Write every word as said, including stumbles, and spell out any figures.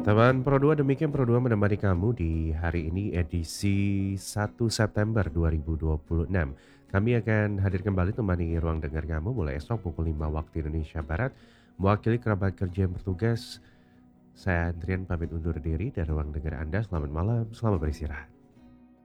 Teman Pro dua, demikian Pro dua menemani kamu di hari ini edisi satu September dua ribu dua puluh enam. Kami akan hadir kembali temani ruang dengar kamu mulai esok pukul lima waktu Indonesia Barat. Mewakili kerabat kerja yang bertugas, saya Andrian pamit undur diri dari ruang dengar Anda. Selamat malam, selamat beristirahat.